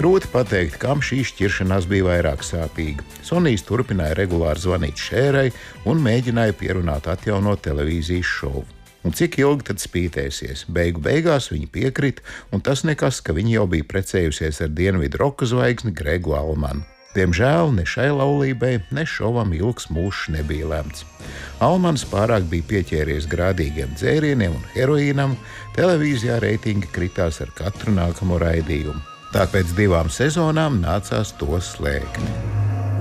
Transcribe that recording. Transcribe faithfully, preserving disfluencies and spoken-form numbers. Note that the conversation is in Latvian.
Grūti pateikt, kam šī šķiršanās bija vairāk sāpīga. Sonijs turpināja regulāri zvanīt Šērai un mēģināja pierunāt atjaunot televīzijas šovu. Un cik ilgi tad spītēsies? Beigu beigās viņa piekrita, un tas nekas, ka viņa jau bija precējusies ar dienvidu roka zvaigzni Gregu Almanu. Diemžēl ne šai laulībai, ne šovam ilgs mūžs nebija lemts. Almans pārāk bija pieķēries grādīgiem dzērieniem un heroīnam, televīzijā reitingi kritās ar katru nākamo raidījumu. Tā pēc divām sezonām nācās to slēgt.